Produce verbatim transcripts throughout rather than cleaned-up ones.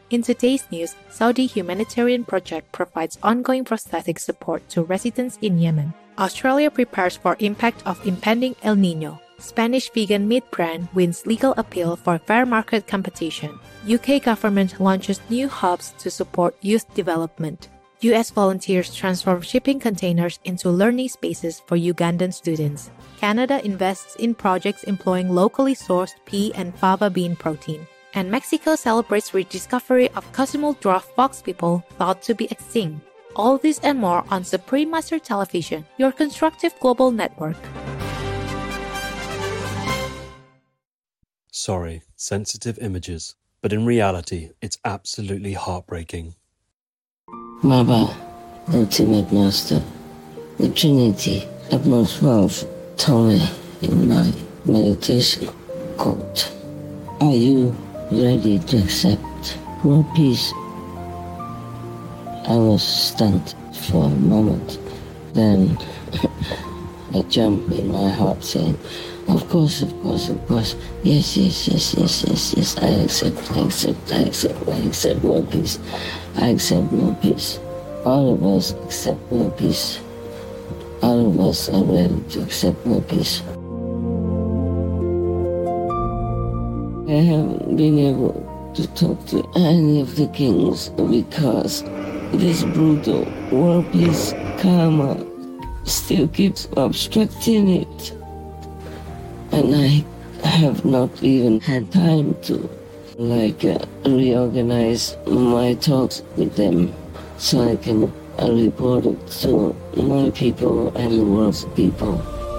In today's news, Saudi humanitarian project provides ongoing prosthetic support to residents in Yemen. Australia prepares for impact of impending El Niño. Spanish vegan meat brand wins legal appeal for fair market competition. U K government launches new hubs to support youth development. U S volunteers transform shipping containers into learning spaces for Ugandan students. Canada invests in projects employing locally sourced pea and fava bean protein. And Mexico celebrates rediscovery of Cozumel dwarf fox people thought to be extinct. All this and more on Supreme Master Television, your constructive global network. Sorry, sensitive images, but in reality, it's absolutely heartbreaking. Baba, ultimate master, the Trinity, utmost wealth, told me in my meditation, quote, are you ready to accept world peace? I was stunned for a moment. Then a jump in my heart saying, of course, of course, of course, yes, yes, yes, yes, yes, yes, I accept, I accept, I accept, I accept world peace. I accept world peace. All of us accept world peace. All of us are ready to accept world peace. I haven't been able to talk to any of the kings because this brutal world peace karma still keeps obstructing it. And I have not even had time to like uh, reorganize my talks with them so I can uh, report it to my people and the world's people.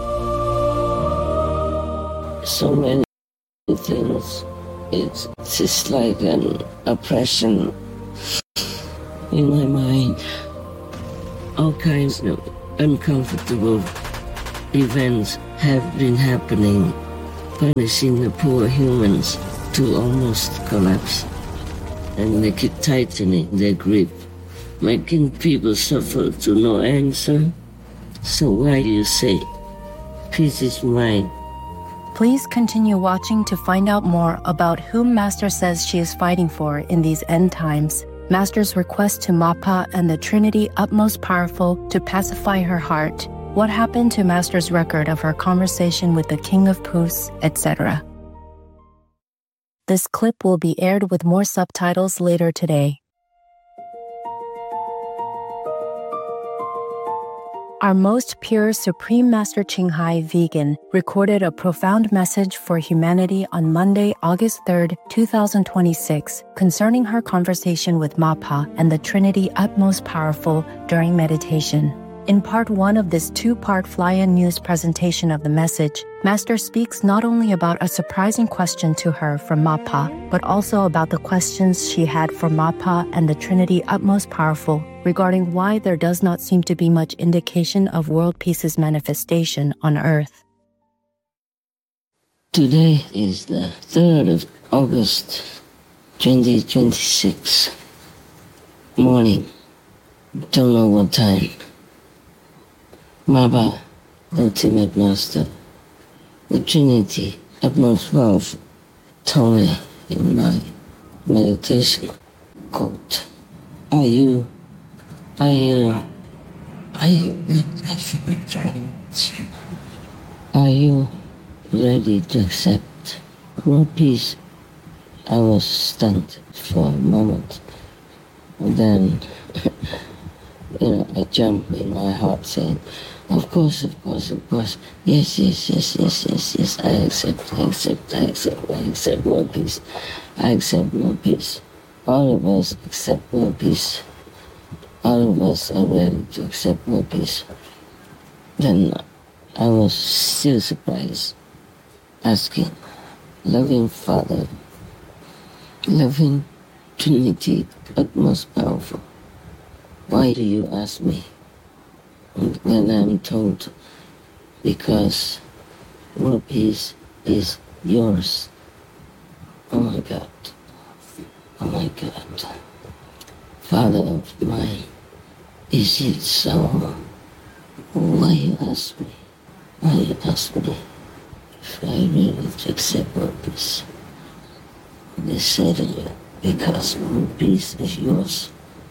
So many things, it's just like an oppression in my mind. All kinds of uncomfortable events have been happening, punishing the poor humans to almost collapse, and they keep tightening their grip, making people suffer to no answer. So why do you say, peace is mine? Please continue watching to find out more about whom Master says she is fighting for in these end times. Master's request to Mappa and the Trinity Utmost Powerful to pacify her heart. What happened to Master's record of her conversation with the King of Pus, et cetera. This clip will be aired with more subtitles later today. Our most pure Supreme Master Qinghai Vegan recorded a profound message for humanity on Monday, August third, two thousand twenty-six, concerning her conversation with Mappa and the Trinity Utmost Powerful during meditation. In part one of this two-part Fly-In News presentation of the message, Master speaks not only about a surprising question to her from Mappa, but also about the questions she had for Mappa and the Trinity Utmost Powerful regarding why there does not seem to be much indication of world peace's manifestation on Earth. Today is the third of August, twenty twenty-six. Morning. Don't know what time. Baba, ultimate master, the Trinity, utmost wealth, told me in my meditation, quote, are you, are you, are you, are you ready to accept world peace? I was stunned for a moment. And then, you know, a jump in my heart saying, of course, of course, of course, yes, yes, yes, yes, yes, yes, I accept, I accept, I accept, I accept world peace. I accept world peace. All of us accept world peace. All of us are ready to accept world peace. Then I was still surprised, asking, loving Father, loving Trinity, utmost powerful, why do you ask me? And when I'm told, because world peace is yours. Oh my God. Oh my God. Father of mine, is it so? Why you ask me? Why you ask me if I really to accept world peace? They said, because world peace is yours.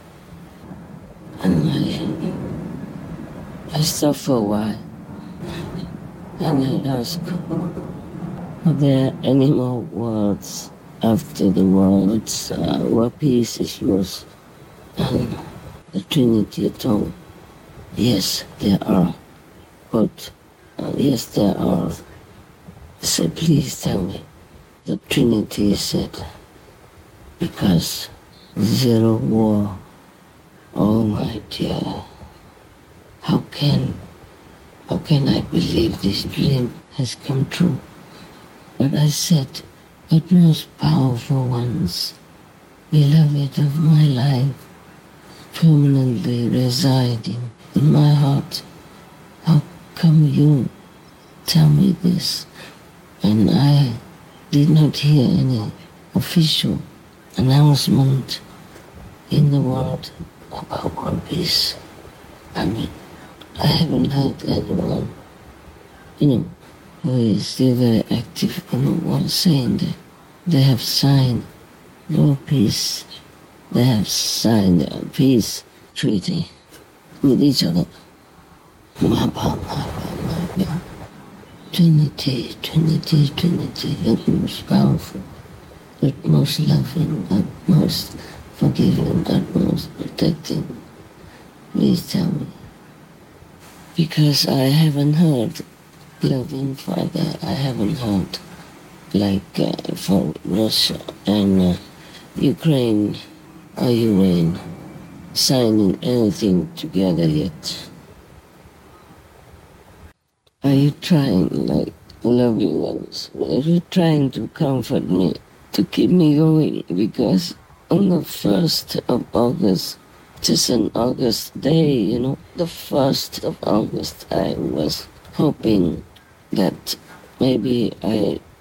And I, I stopped for a while, and I asked, are there any more words after the words, uh, world peace is yours? And the Trinity told, yes, there are. But, uh, yes, there are. I said, please tell me. The Trinity said, because zero war. Oh my dear, how can, how can I believe this dream has come true? But I said, but most powerful ones, beloved of my life, permanently residing in my heart, how come you tell me this? And I did not hear any official announcement in the world about world peace. I mean, I haven't heard anyone, you know, who is still very active in the world saying that they have signed world peace, they have signed a peace treaty with each other. Mapa, mapa, mapa. Trinity, Trinity, Trinity, the most powerful, the most loving, the most forgiving, the most protecting. Please tell me. Because I haven't heard, loving Father, I haven't heard, like uh, for Russia and uh, Ukraine or Ukraine signing anything together yet. Are you trying, like loving ones, are you trying to comfort me, to keep me going? Because on the first of August, just an August day, you know, the first of August, I was hoping that maybe I